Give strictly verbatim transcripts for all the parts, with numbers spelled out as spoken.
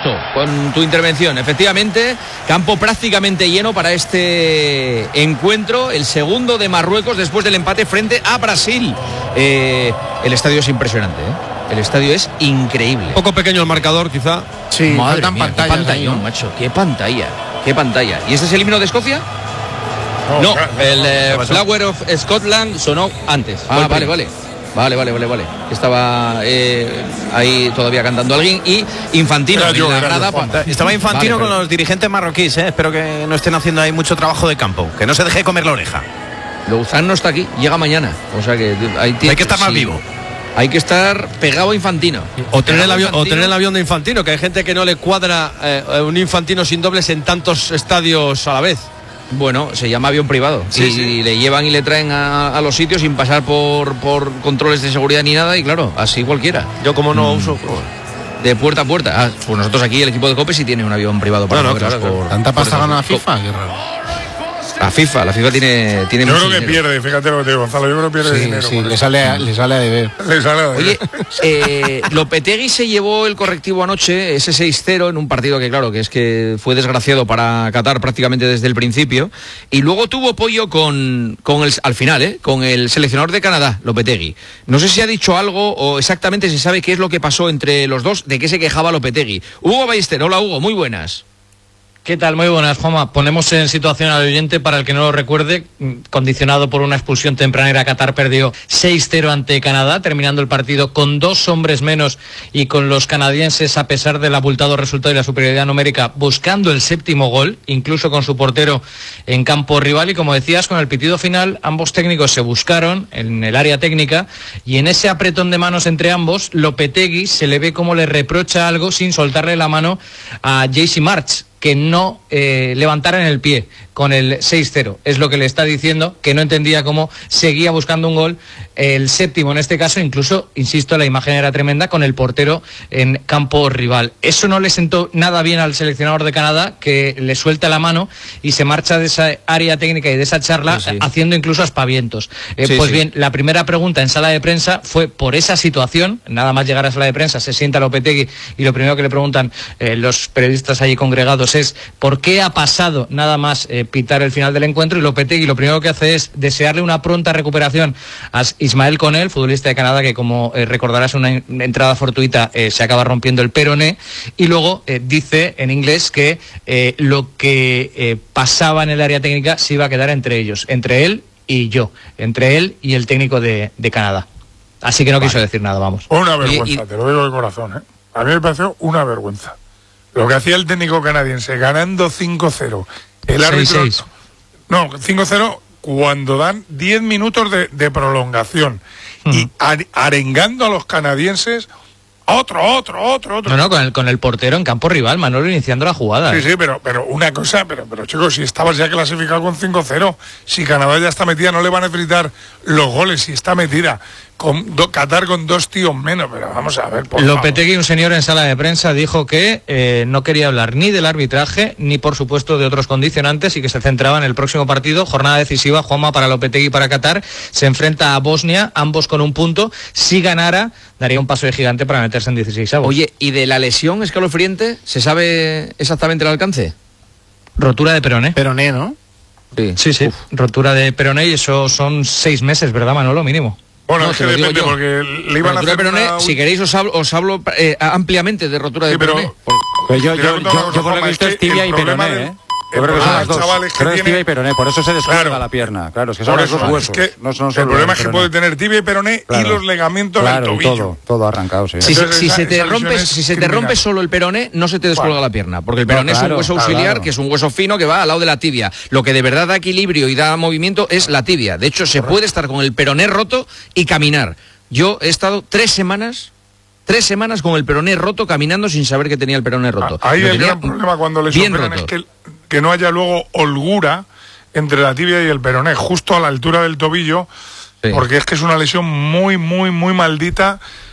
gusto con tu intervención. Efectivamente, campo prácticamente lleno para este encuentro, el segundo de Marruecos después del empate frente a Brasil. Eh, el estadio es impresionante, ¿eh? El estadio es increíble. Un poco pequeño el marcador, quizá. Sí, madre mía, qué pantallón, ahí, macho, qué pantalla, qué pantalla. ¿Y este es el himno de Escocia? No, no el eh, Flower of Scotland sonó antes. Ah, vale, vale. Vale, vale, vale, vale. Estaba eh, ahí todavía cantando alguien y Infantino yo, en la grada. Estaba Infantino vale, con los dirigentes marroquíes, ¿eh? Espero que no estén haciendo ahí mucho trabajo de campo, que no se deje comer la oreja. Louzán no está aquí, llega mañana. O sea que hay, hay que estar más sí, vivo. Hay que estar pegado a Infantino. O tener, el avión, o tener el avión de Infantino, que hay gente que no le cuadra eh, un Infantino sin dobles en tantos estadios a la vez. Bueno, se llama avión privado. Sí, y sí. le llevan y le traen a, a los sitios sin pasar por, por controles de seguridad ni nada. Y claro, así cualquiera. Yo como no mm. uso... Pues... De puerta a puerta. Ah, pues nosotros aquí el equipo de COPE sí tiene un avión privado para no, no, claro, por, ¿Tanta pasta gana la FIFA? Qué raro. La FIFA, la FIFA tiene, tiene yo mucho creo que dinero. pierde, fíjate lo que te digo, Gonzalo, yo creo que pierde sí, dinero. Sí, le sale, a, le sale a deber. Le sale a deber. Oye, eh, Lopetegui se llevó el correctivo anoche, ese seis cero, en un partido que claro, que es que fue desgraciado para Qatar prácticamente desde el principio, y luego tuvo pollo con, con el, al final, ¿eh? con el seleccionador de Canadá, Lopetegui. No sé si ha dicho algo o exactamente se sabe qué es lo que pasó entre los dos, de qué se quejaba Lopetegui. Hugo Ballester, hola Hugo, muy buenas. ¿Qué tal? Muy buenas, Juanma. Ponemos en situación al oyente, para el que no lo recuerde, condicionado por una expulsión tempranera, Qatar perdió seis cero ante Canadá, terminando el partido con dos hombres menos y con los canadienses, a pesar del abultado resultado y la superioridad numérica, buscando el séptimo gol, incluso con su portero en campo rival. Y como decías, con el pitido final, ambos técnicos se buscaron en el área técnica y en ese apretón de manos entre ambos, Lopetegui se le ve como le reprocha algo sin soltarle la mano a J C March, que no eh, levantaran el pie con el seis cero. Es lo que le está diciendo, que no entendía cómo seguía buscando un gol, el séptimo en este caso, incluso, insisto, la imagen era tremenda, con el portero en campo rival. Eso no le sentó nada bien al seleccionador de Canadá, que le suelta la mano y se marcha de esa área técnica y de esa charla, sí, sí. haciendo incluso aspavientos. Eh, sí, pues sí. bien, la primera pregunta en sala de prensa fue por esa situación. Nada más llegar a sala de prensa, se sienta Lopetegui y lo primero que le preguntan eh, los periodistas allí congregados es ¿por qué ha pasado nada más eh, pitar el final del encuentro? Y Lopetegui lo primero que hace es desearle una pronta recuperación a Ismael Conel, futbolista de Canadá, que como eh, recordarás, una entrada fortuita eh, se acaba rompiendo el peroné, y luego eh, dice en inglés que eh, lo que eh, pasaba en el área técnica se iba a quedar entre ellos, entre él y yo, entre él y el técnico de, de Canadá. Así que no vale. quiso decir nada, vamos. Una vergüenza, y, y... te lo digo de corazón, ¿eh? A mí me pareció una vergüenza. Lo que hacía el técnico canadiense, ganando cinco cero. El árbitro... seis seis. No, cinco cero cuando dan diez minutos de, de prolongación. Uh-huh. Y arengando a los canadienses, otro, otro, otro, otro. No, no, con el, con el portero en campo rival, Manolo, iniciando la jugada. Sí, sí, pero, pero una cosa, pero, pero chicos, si estabas ya clasificado con cinco cero, si Canadá ya está metida, no le van a necesitar los goles, si está metida. Con do, Qatar con dos tíos menos, pero vamos a ver, por Lopetegui, un señor en sala de prensa, dijo que eh, no quería hablar ni del arbitraje, ni por supuesto de otros condicionantes, y que se centraba en el próximo partido, jornada decisiva, Juanma, para Lopetegui y para Qatar. Se enfrenta a Bosnia, ambos con un punto. Si ganara, daría un paso de gigante para meterse en dieciséis avos. Oye, ¿y de la lesión escalofriante se sabe exactamente el alcance? Rotura de peroné. Peroné, ¿no? Sí, sí, sí. Rotura de peroné, y eso son seis meses, ¿verdad, Manolo? Mínimo. Bueno, no, es que depende, yo. porque le iban rotura a hacer peroné, una... Si queréis os hablo, os hablo eh, ampliamente de rotura sí, de pero, peroné. Pues yo, yo, yo, yo por lo que he visto es tibia y peroné, del... ¿eh? Yo creo que son las dos. Creo que es tibia y peroné, por eso se descuelga claro. la pierna. Claro, es que son por los dos eso, huesos. Es que no son el problema es que puede tener tibia y peroné claro. y los ligamentos claro, del tobillo. Todo, todo arrancado, sí. Si, Entonces, si, esa, se te rompes, si se te rompe solo el peroné, no se te descuelga bueno. la pierna, porque el peroné no, claro, es un hueso auxiliar, claro. que es un hueso fino que va al lado de la tibia. Lo que de verdad da equilibrio y da movimiento es la tibia. De hecho, se Correcto. puede estar con el peroné roto y caminar. Yo he estado tres semanas... Tres semanas con el peroné roto, caminando sin saber que tenía el peroné roto. Ahí el gran problema cuando les operan es que, que no haya luego holgura entre la tibia y el peroné, justo a la altura del tobillo, sí. porque es que es una lesión muy, muy, muy maldita,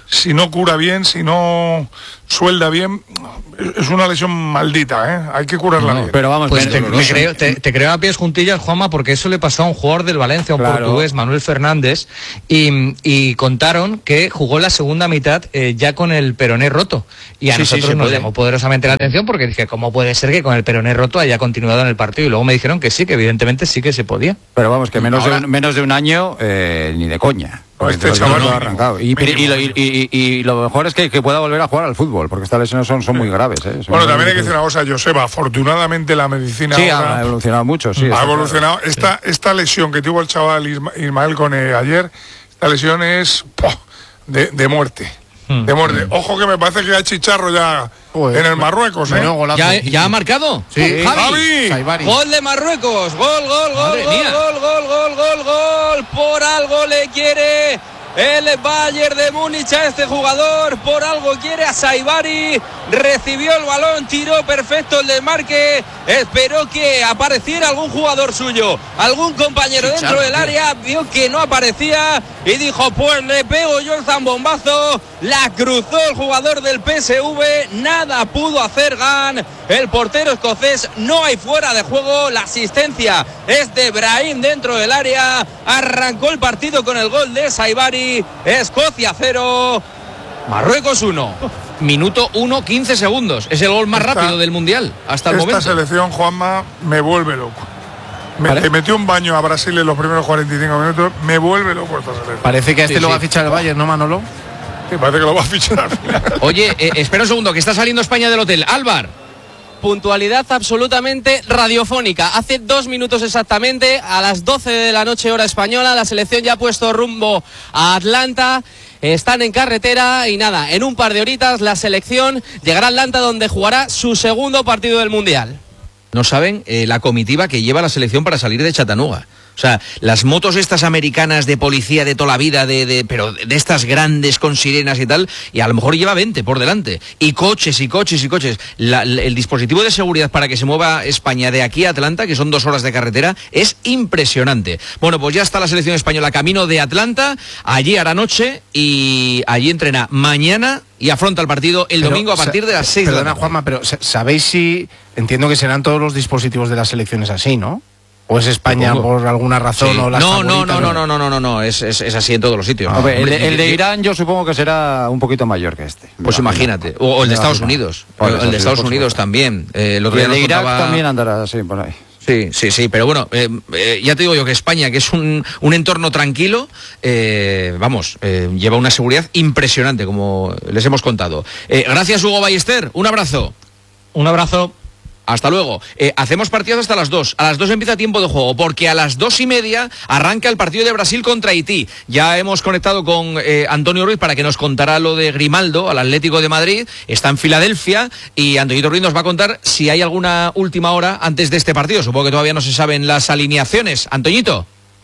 si no cura bien, si no suelda bien, es una lesión maldita, ¿eh? Hay que curarla no, bien. Pero vamos, pues te, te, creo, te, te creo a pies juntillas, Juanma, porque eso le pasó a un jugador del Valencia, un claro. portugués, Manuel Fernández, y, y contaron que jugó la segunda mitad eh, ya con el peroné roto. Y a sí, nosotros sí, nos puede. llamó poderosamente la atención porque dije, ¿cómo puede ser que con el peroné roto haya continuado en el partido? Y luego me dijeron que sí, que evidentemente sí que se podía. Pero vamos, que menos, Ahora, de, un, menos de un año, eh, ni de coña. Este chaval no ha arrancado. Y, y, y, y, y lo mejor es que, que pueda volver a jugar al fútbol, porque estas lesiones son, son muy graves. ¿eh? Son bueno, también hay que decir una cosa, Joseba, afortunadamente la medicina sí, ahora ha evolucionado mucho. Sí, ha evolucionado. Claro. Esta, sí. esta lesión que tuvo el chaval Ismael Cone ayer, esta lesión es ¡poh! de, de muerte. De muerte. Mm. Ojo que me parece que hay chicharro ya Joder, en el Marruecos, ¿eh? ¿Ya, ¿Ya ha marcado? Sí. Javi. Javi. Gol de Marruecos. Gol, gol, gol, gol, gol, gol, gol, gol, gol. Por algo le quiere el Bayern de Múnich a este jugador. Por algo quiere a Saibari. Recibió el balón, tiró perfecto el desmarque. Esperó que apareciera algún jugador suyo, algún compañero dentro Chicharro, del área. Vio que no aparecía y dijo, pues le pego yo el zambombazo. La cruzó el jugador del P S V. Nada pudo hacer Gan, el portero escocés. No hay fuera de juego. La asistencia es de Brahim dentro del área. Arrancó el partido con el gol de Saibari. Escocia cero, Marruecos uno. Minuto uno, quince segundos. Es el gol más esta, rápido del Mundial hasta el esta momento. Esta selección, Juanma, me vuelve loco. Me, ¿Vale? Te metió un baño a Brasil en los primeros cuarenta y cinco minutos. Me vuelve loco esta selección. Parece que este sí, lo sí. va a fichar el Bayern, ¿no, Manolo? Sí, parece que lo va a fichar al final. Oye, eh, espera un segundo, que está saliendo España del hotel. Álvar. Puntualidad absolutamente radiofónica. Hace dos minutos exactamente, a las doce de la noche hora española, la selección ya ha puesto rumbo a Atlanta. Están en carretera y nada, en un par de horitas la selección llegará a Atlanta, donde jugará su segundo partido del Mundial. No saben eh, la comitiva que lleva la selección para salir de Chattanooga. O sea, las motos estas americanas de policía de toda la vida, de, de, pero de estas grandes con sirenas y tal, y a lo mejor lleva veinte por delante. Y coches y coches y coches. La, la, el dispositivo de seguridad para que se mueva España de aquí a Atlanta, que son dos horas de carretera, es impresionante. Bueno, pues ya está la selección española camino de Atlanta. Allí hará noche y allí entrena mañana y afronta el partido el pero, domingo a partir de las seis de la tarde. Juanma, pero ¿sabéis si...? Entiendo que serán todos los dispositivos de las selecciones así, ¿no? ¿O es España por alguna razón? Sí. O las no, no, no, no, no, no, no, no, no, es, es, es así en todos los sitios. Ah, el, el de Irán yo supongo que será un poquito mayor que este. Pues imagínate. O, o el de Estados Unidos. O el de Estados Unidos también. Eh, el otro día el de Irak contaba... también andará así por ahí. Sí, sí, sí, pero bueno, eh, eh, ya te digo yo que España, que es un, un entorno tranquilo, eh, vamos, eh, lleva una seguridad impresionante, como les hemos contado. Eh, gracias, Hugo Ballester, un abrazo. Un abrazo. Hasta luego. Eh, hacemos partidos hasta las dos. A las dos empieza tiempo de juego, porque a las dos y media arranca el partido de Brasil contra Haití. Ya hemos conectado con eh, Antonio Ruiz para que nos contará lo de Grimaldo, al Atlético de Madrid. Está en Filadelfia y Antonio Ruiz nos va a contar si hay alguna última hora antes de este partido. Supongo que todavía no se saben las alineaciones. Antoñito.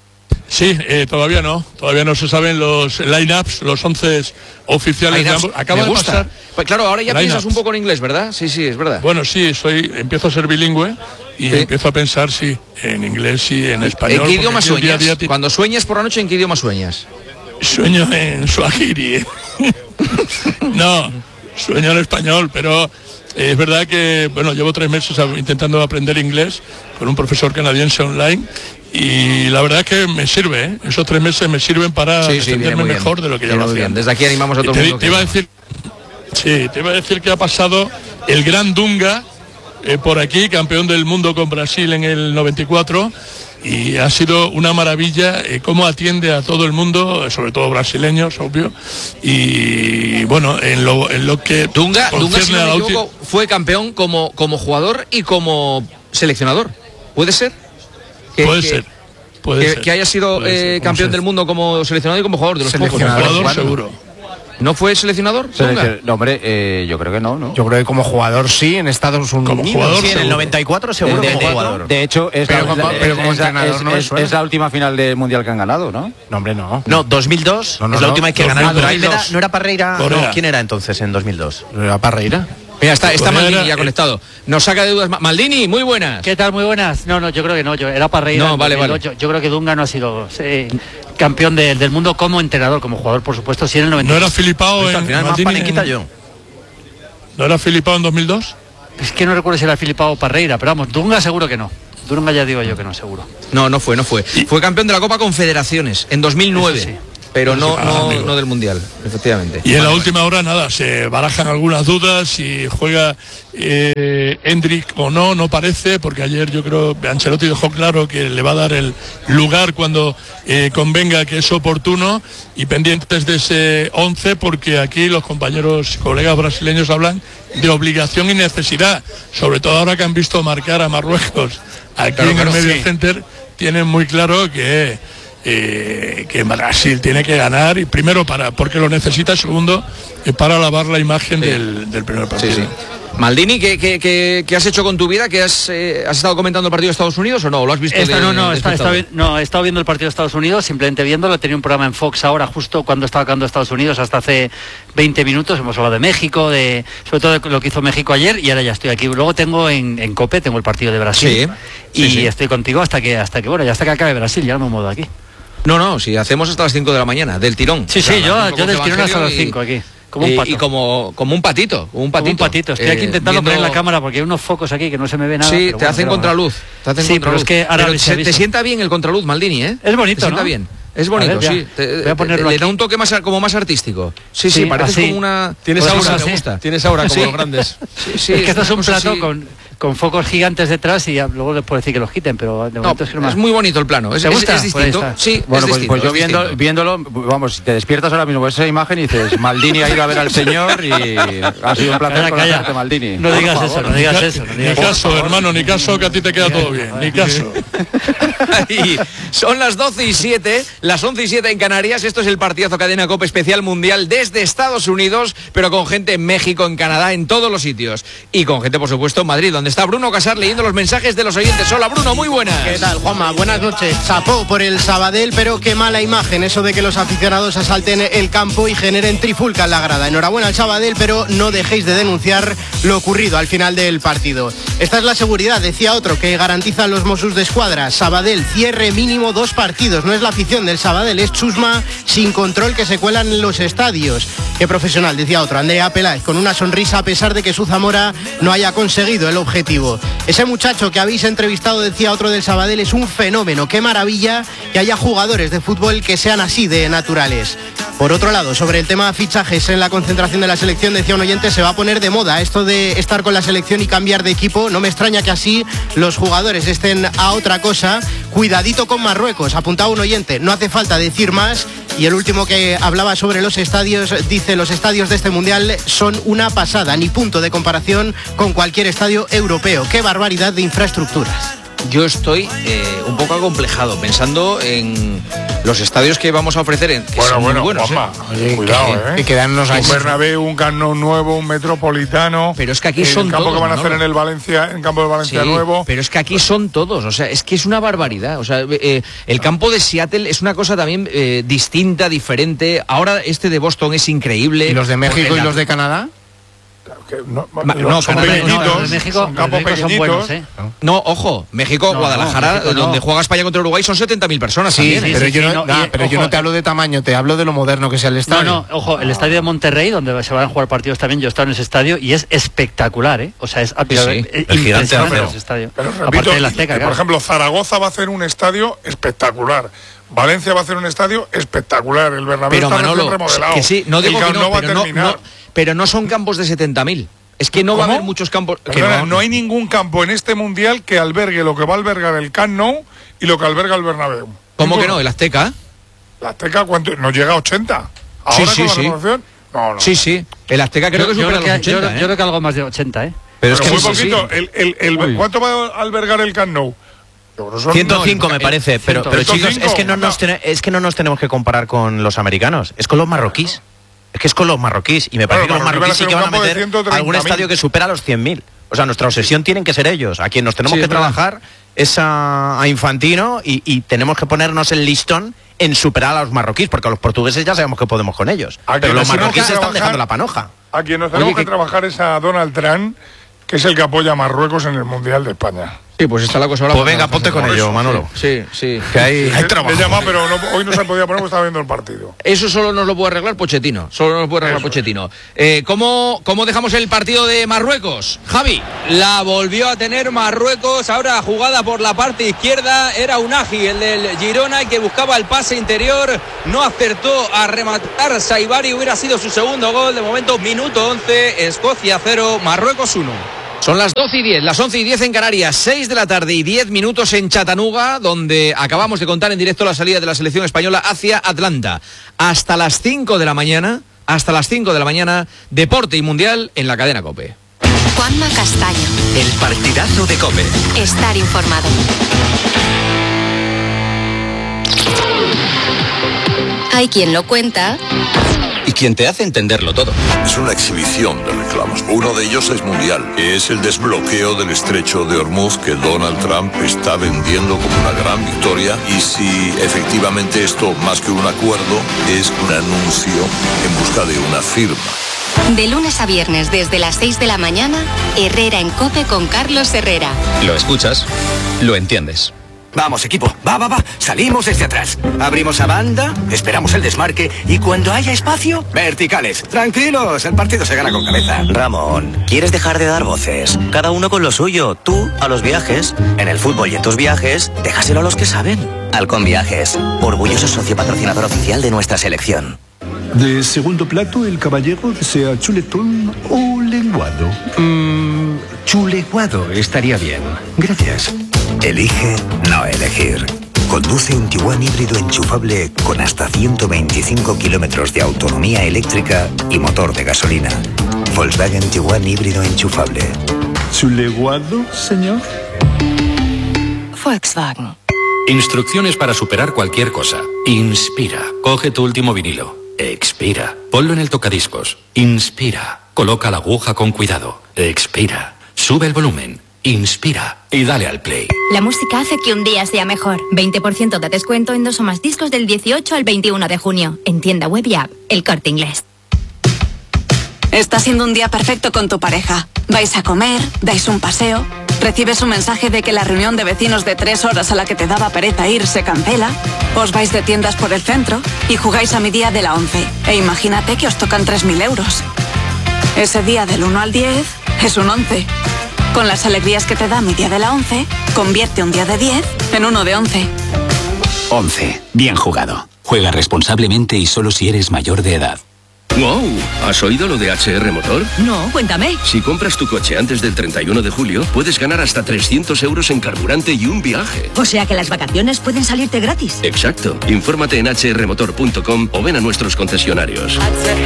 Sí, eh, todavía no, todavía no se saben los line-ups, los once oficiales de ambos. Acaba de pasar. Pues claro, ahora ya piensas un poco en inglés, ¿verdad? Sí, sí, es verdad. Bueno, sí, soy, empiezo a ser bilingüe y sí. empiezo a pensar, sí, en inglés y en español. ¿En qué idioma sueñas? Día día... Cuando sueñas por la noche, ¿en qué idioma sueñas? Sueño en suajiri. No, sueño en español, pero... Eh, es verdad que, bueno, llevo tres meses intentando aprender inglés con un profesor canadiense online y la verdad es que me sirve, ¿eh? Esos tres meses me sirven para sí, sí, entenderme mejor de lo que ya lo hacía. Desde aquí animamos a todo el mundo. Te, te iba a decir, sí, te iba a decir que ha pasado el gran Dunga eh, por aquí, campeón del mundo con Brasil en el noventa y cuatro. Y ha sido una maravilla eh, cómo atiende a todo el mundo, sobre todo brasileños, obvio. Y bueno, en lo, en lo que Dunga, Dunga si no me equivoco, fue campeón como, como jugador y como seleccionador. ¿Puede ser? Que, puede que, ser. Puede que, ser. que haya sido eh, campeón del mundo como seleccionador y como jugador de los pocos. Jugador seguro. ¿No fue seleccionador? Seleccion... No, hombre, eh, yo creo que no, ¿no? Yo creo que como jugador sí, en Estados Unidos. Como jugador, sí, en el noventa y cuatro seguro de, como de, jugador. De hecho, es, pero la, como, la, pero como es, entrenador es, no es, es la última final del Mundial que han ganado, ¿no? No, hombre, no. No, dos mil dos no, no, es la no, última vez que ganaron. Pero era, ¿no era Parreira? No, ¿quién era entonces en dos mil dos? ¿No era Parreira? Mira, está, está Maldini ya conectado. Nos saca de dudas. Maldini, muy buenas. ¿Qué tal? Muy buenas. No, no, yo creo que no. Yo, era Parreira. No, vale, vale. Yo, yo creo que Dunga no ha sido... Sí, campeón de, del mundo como entrenador, como jugador, por supuesto, sí en el noventa. ¿No era Filipao en, al final más paniquita yo? ¿No era Filipao en dos mil dos? Es que no recuerdo si era Filipao o Parreira, pero vamos, Dunga seguro que no. Dunga ya digo yo que no, seguro. No, no fue, no fue. Fue campeón de la Copa Confederaciones en dos mil nueve. Sí. Pero no, no, no del Mundial, efectivamente. Y en la última hora, nada, se barajan algunas dudas si juega eh, Hendrik o no, no parece, porque ayer yo creo que Ancelotti dejó claro que le va a dar el lugar cuando eh, convenga, que es oportuno, y pendientes de ese once, porque aquí los compañeros, colegas brasileños hablan de obligación y necesidad, sobre todo ahora que han visto marcar a Marruecos aquí claro, en el Medio sí. Center, tienen muy claro que... Eh, que Brasil tiene que ganar, y primero para porque lo necesita, segundo eh, para lavar la imagen sí. del, del primer partido. Sí, sí. Maldini, ¿qué, qué, qué, qué has hecho con tu vida? ¿Qué has, eh, ¿Has estado comentando el partido de Estados Unidos o no? ¿O lo has visto? Esta, de, no, no, de está, está, no, he estado viendo el partido de Estados Unidos, simplemente viéndolo. Tenía un programa en Fox ahora, justo cuando estaba acabando Estados Unidos, hasta hace veinte minutos. Hemos hablado de México, de sobre todo de lo que hizo México ayer, y ahora ya estoy aquí. Luego tengo en, en COPE, tengo el partido de Brasil. Sí, y sí, sí. estoy contigo hasta que, hasta que, bueno, ya hasta que acabe Brasil, ya no me muevo de aquí. No, no, si hacemos hasta las cinco de la mañana, del tirón. Sí, sí, yo, yo del tirón hasta las cinco aquí. Como un pato. Y, y como, como un patito, como un patito. Como un patito. Estoy aquí intentando eh, viendo... poner la cámara porque hay unos focos aquí que no se me ve nada. Sí, te bueno, hacen contraluz. Te hacen sí, contraluz. pero es que ahora pero se, te sienta bien el contraluz, Maldini, ¿eh? Es bonito, te sienta ¿no? bien. Es bonito, ver, sí. Te, voy a ponerlo le aquí. da un toque más como más artístico. Sí, sí, sí parece así. como una... Tienes aura, me gusta. Tienes aura como sí. los grandes. Sí, sí, es que esto es un plato así. con, con focos gigantes detrás y ya, luego les puedo decir que los quiten, pero de momento no, es que no más. Es muy bonito el plano. Es, ¿Te gusta? Es, es distinto. Pues sí, bueno, es pues, distinto, pues yo es viendo, distinto. viéndolo, vamos, te despiertas ahora mismo con esa imagen y dices, Maldini ha ido a ver al señor y ha sido un placer conocerte, Maldini. No digas eso, no digas eso. Ni caso, hermano, ni caso, que a ti te queda todo bien. Ni caso. Y son las doce y siete, las once y siete en Canarias. Esto es el partidazo Cadena COPE especial mundial desde Estados Unidos, pero con gente en México, en Canadá, en todos los sitios. Y con gente, por supuesto, en Madrid, donde está Bruno Casar leyendo los mensajes de los oyentes. Hola, Bruno, muy buenas. ¿Qué tal, Juanma? Buenas noches. Chapó por el Sabadell, pero qué mala imagen eso de que los aficionados asalten el campo y generen trifulca en la grada. Enhorabuena al Sabadell, pero no dejéis de denunciar lo ocurrido al final del partido. Esta es la seguridad, decía otro, que garantizan los Mossos de Escuadra. Sabadell, cierre mínimo dos partidos. No es la afición del Sabadell, es chusma sin control que se cuelan en los estadios. Qué profesional, decía otro, Andrea Peláez, con una sonrisa a pesar de que su Zamora no haya conseguido el objetivo. Ese muchacho que habéis entrevistado, decía otro del Sabadell, es un fenómeno. Qué maravilla que haya jugadores de fútbol que sean así de naturales. Por otro lado, sobre el tema de fichajes en la concentración de la selección, decía un oyente, se va a poner de moda esto de estar con la selección y cambiar de equipo. No me extraña que así los jugadores estén a otra cosa. Cuidadito con Marruecos, apuntaba un oyente, no hace falta decir más. Y el último que hablaba sobre los estadios, dice, los estadios de este mundial son una pasada, ni punto de comparación con cualquier estadio europeo. Qué barbaridad de infraestructuras. Yo estoy eh, un poco acomplejado pensando en los estadios que vamos a ofrecer. En, que bueno, son bueno, muy buenos, Juanma, ¿eh? Oye, cuidado, que, ¿eh? Que quedan unos un Bernabéu, un Camp Nou nuevo, un Metropolitano. Pero es que aquí el son campo todos, que van a hacer ¿no? en el Valencia, en campo de Valencia sí, nuevo. Pero es que aquí son todos, o sea, es que es una barbaridad. O sea, eh, el campo de Seattle es una cosa también eh, distinta, diferente. Ahora este de Boston es increíble. ¿Y los de México y los de Canadá? Que no, Ma, no, son Canadá, pequeñitos, no, los de México, son campos los de México son pequeñitos. buenos, ¿eh? No, ojo, México, no, Guadalajara, no, México no. donde juega España contra Uruguay, son setenta mil personas Sí, también. sí, ¿eh? pero, sí, yo, sí, no, no, nah, y, pero ojo, yo no te hablo de tamaño, te hablo de lo moderno que sea el estadio. No, no, ojo, el estadio de Monterrey, donde se van a jugar partidos también, yo he estado en ese estadio y es espectacular, ¿eh? O sea, es, sí, sí. es El gigante impresionante ese estadio. Pero repito, aparte del Azteca, y, claro. por ejemplo, Zaragoza va a hacer un estadio espectacular. Valencia va a hacer un estadio espectacular. El Bernabéu Pero está Manolo, recién remodelado. que sí, no digo el que Camp no, Nou va a pero no, terminar. no, pero no son campos de setenta mil. Es que no va a ¿Cómo? haber muchos campos. Que Perdona, no, no hay ningún campo en este mundial que albergue lo que va a albergar el Camp Nou y lo que alberga el Bernabéu. ¿Cómo Ninguno. que no? ¿El Azteca? ¿La Azteca cuánto? ¿Nos llega a ochenta? ¿Ahora Sí, con sí, la sí. renovación? No, no. Sí, sí. El Azteca creo yo, que yo supera creo los que, yo, ochenta, ¿eh? yo creo que algo más de ochenta, ¿eh? Pero, Pero es que muy sí, poquito. sí. El, el, el, ¿Cuánto va a albergar el Camp Nou? Son ciento cinco no, me parece, pero, pero ciento cinco, chicos, es que, no nos ten- es que no nos tenemos que comparar con los americanos, es con los marroquíes. Es que es con los marroquíes y me parece Claro, que los marroquíes sí que van a meter algún estadio mil. que supera los cien mil. O sea, nuestra obsesión tienen que ser ellos. A quien nos tenemos Sí, que es verdad. trabajar es a, a Infantino y, y tenemos que ponernos el listón en superar a los marroquíes, porque a los portugueses ya sabemos que podemos con ellos. A Pero quien los nos tenemos marroquíes que están trabajar- dejando la panoja. A quien nos tenemos Oye, que que- trabajar es a Donald Trump, que es el que apoya a Marruecos en el Mundial de España. Sí, pues está la cosa ahora. Pues venga, ponte con ello, Manolo. Sí, sí. Que hay, hay trabajo. Me llama, pero no, hoy no se podía poner porque estaba viendo el partido. Eso solo nos lo puede arreglar Pochettino. Solo nos lo puede arreglar Eso Pochettino. Eh, ¿cómo, ¿Cómo dejamos el partido de Marruecos? Javi. La volvió a tener Marruecos. Ahora jugada por la parte izquierda. Era Unagi, el del Girona, el que buscaba el pase interior. No acertó a rematar Saibari. Hubiera sido su segundo gol. De momento, minuto once. Escocia cero, Marruecos uno. Son las doce y diez, las once y diez en Canarias, seis de la tarde y diez minutos en Chattanooga, donde acabamos de contar en directo la salida de la selección española hacia Atlanta. Hasta las cinco de la mañana, hasta las cinco de la mañana, Deporte y Mundial en la cadena COPE. Juanma Castaño. El partidazo de COPE. Estar informado. Hay quien lo cuenta. Y quien te hace entenderlo todo. Es una exhibición de reclamos. Uno de ellos es mundial. Es el desbloqueo del estrecho de Hormuz que Donald Trump está vendiendo como una gran victoria. Y si efectivamente esto, más que un acuerdo, es un anuncio en busca de una firma. De lunes a viernes desde las seis de la mañana, Herrera en COPE con Carlos Herrera. Lo escuchas, lo entiendes. Vamos, equipo, va, va, va, salimos desde atrás. Abrimos a banda, esperamos el desmarque y cuando haya espacio, verticales. Tranquilos, el partido se gana con cabeza. Ramón, ¿quieres dejar de dar voces? Cada uno con lo suyo, tú a los viajes. En el fútbol y en tus viajes, déjaselo a los que saben. Halcón Viajes, orgulloso socio patrocinador oficial de nuestra selección. De segundo plato, el caballero desea chuletón o lenguado. Mmm, chuleguado estaría bien. Gracias. Elige no elegir. Conduce un Tiguan híbrido enchufable con hasta ciento veinticinco kilómetros de autonomía eléctrica y motor de gasolina. Volkswagen Tiguan híbrido enchufable. ¿Chuleguado, señor? Volkswagen. Instrucciones para superar cualquier cosa. Inspira. Coge tu último vinilo. Expira. Ponlo en el tocadiscos. Inspira. Coloca la aguja con cuidado. Expira. Sube el volumen. Inspira y dale al play. La música hace que un día sea mejor. veinte por ciento de descuento en dos o más discos del dieciocho al veintiuno de junio. En tienda web y app, El Corte Inglés. Está siendo un día perfecto con tu pareja. Vais a comer, dais un paseo, recibes un mensaje de que la reunión de vecinos de tres horas a la que te daba pereza ir se cancela, os vais de tiendas por el centro y jugáis a mi día de la once. E imagínate que os tocan tres mil euros. Ese día del uno al diez es un once. Con las alegrías que te da mi día de la once, convierte un día de diez en uno de once. once. Bien jugado. Juega responsablemente y solo si eres mayor de edad. ¡Wow! ¿Has oído lo de H R Motor? No, cuéntame. Si compras tu coche antes del treinta y uno de julio, puedes ganar hasta trescientos euros en carburante y un viaje. O sea que las vacaciones pueden salirte gratis. Exacto. Infórmate en h r motor punto com o ven a nuestros concesionarios.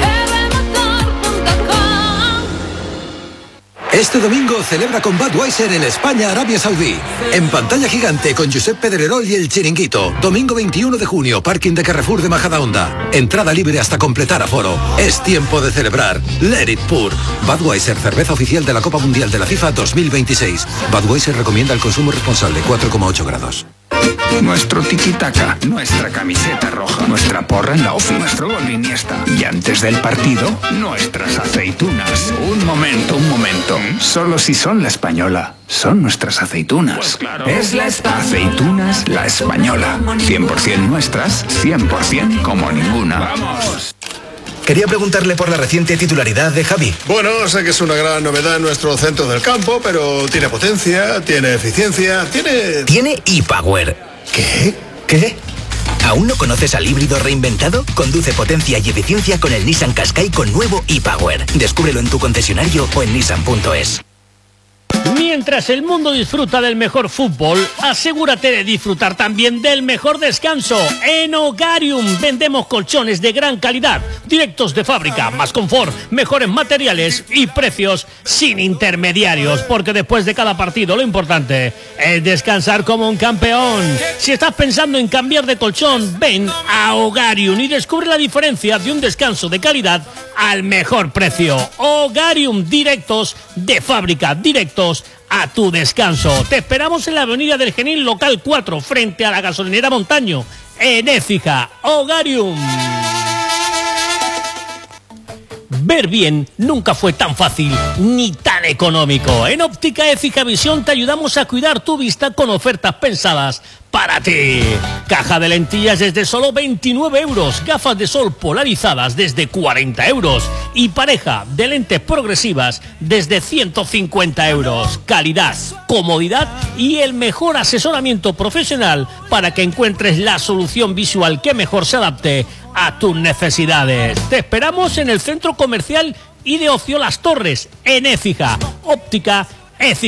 Este domingo celebra con Budweiser en España, Arabia Saudí. En pantalla gigante con Josep Pedrerol y El Chiringuito. Domingo veintiuno de junio, parking de Carrefour de Majadahonda. Entrada libre hasta completar aforo. Es tiempo de celebrar. Let it pour. Budweiser, cerveza oficial de la Copa Mundial de la FIFA dos mil veintiséis. Budweiser recomienda el consumo responsable, cuatro coma ocho grados. Nuestro tiki-taka, nuestra camiseta roja, nuestra porra en la ofi, nuestro gol Iniesta. Y antes del partido, nuestras aceitunas. Un momento, un momento. Solo si son la española, son nuestras aceitunas. Pues claro. Es la esta. Aceitunas La Española. cien por ciento nuestras, cien por ciento como ninguna. ¡Vamos! Quería preguntarle por la reciente titularidad de Javi. Bueno, sé que es una gran novedad en nuestro centro del campo, pero tiene potencia, tiene eficiencia, tiene... Tiene ePower. ¿Qué? ¿Qué? ¿Aún no conoces al híbrido reinventado? Conduce potencia y eficiencia con el Nissan Qashqai con nuevo ePower. Descúbrelo en tu concesionario o en nissan punto es. Mientras el mundo disfruta del mejor fútbol, asegúrate de disfrutar también del mejor descanso. En Hogarium vendemos colchones de gran calidad, directos de fábrica, más confort, mejores materiales y precios sin intermediarios, porque después de cada partido lo importante es descansar como un campeón. Si estás pensando en cambiar de colchón, ven a Hogarium y descubre la diferencia de un descanso de calidad al mejor precio. Hogarium, directos de fábrica, directos a tu descanso. Te esperamos en la avenida del Genil, local cuatro, frente a la gasolinera Montaño, en Écija. Hogarium. Ver bien nunca fue tan fácil ni tan tan económico. En Óptica Écija Visión te ayudamos a cuidar tu vista con ofertas pensadas para ti. Caja de lentillas desde solo veintinueve euros, gafas de sol polarizadas desde cuarenta euros y pareja de lentes progresivas desde ciento cincuenta euros. Calidad, comodidad y el mejor asesoramiento profesional para que encuentres la solución visual que mejor se adapte a tus necesidades. Te esperamos en el Centro Comercial y de Ocio Las Torres, en Écija. Óptica Écija.